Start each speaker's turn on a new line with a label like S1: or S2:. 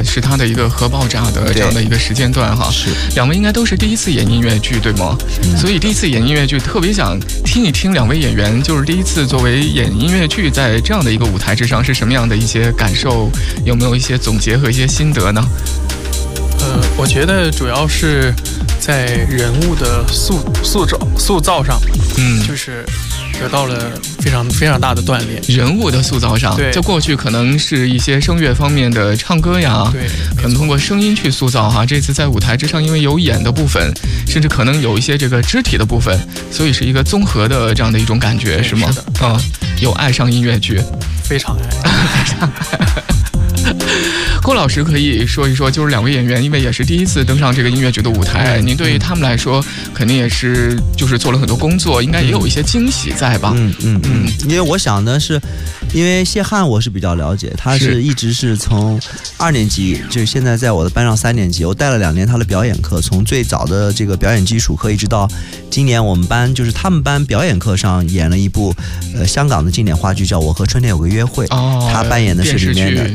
S1: 是他的一个核爆炸的这样的一个时间段哈。
S2: 是，
S1: 两位应该都是第一次演音乐剧对吗？所以第一次演音乐剧，特别想听一听两位演员就是第一次作为演音乐剧在这样的一个舞台之上是什么样的一些感受，有没有一些总结和一些心得呢？
S3: 我觉得主要是在人物的塑造上，就是得到了非常非常大的锻炼。
S1: 人物的塑造上，
S3: 对，
S1: 就过去可能是一些声乐方面的唱歌呀，
S3: 对，
S1: 可能通过声音去塑造哈。这次在舞台之上，因为有演的部分，甚至可能有一些这个肢体的部分，所以是一个综合的这样的一种感觉，是吗？
S3: 是的，
S1: 有爱上音乐剧，
S3: 非常爱，
S1: 非常爱。郭老师可以说一说，就是两位演员，因为也是第一次登上这个音乐剧的舞台，您对于他们来说，肯定也是就是做了很多工作，应该也有一些惊喜在吧？
S2: 因为我想的是，因为谢汉我是比较了解，他是一直是从2年级，就是现在在我的班上3年级，我带了2年他的表演课，从最早的这个表演基础课，一直到今年我们班就是他们班表演课上演了一部香港的经典话剧叫《我和春天有个约会》，他扮演的是里面的